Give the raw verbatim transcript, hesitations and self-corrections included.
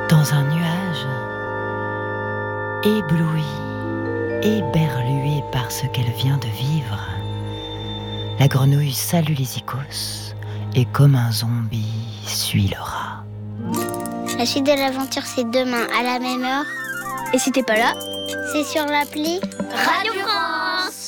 Dans un nuage, éblouie, éberluée par ce qu'elle vient de vivre, la grenouille salue les icôs et comme un zombie suit le rat. La suite de l'aventure, c'est demain à la même heure. Et si t'es pas là, c'est sur l'appli Radio France.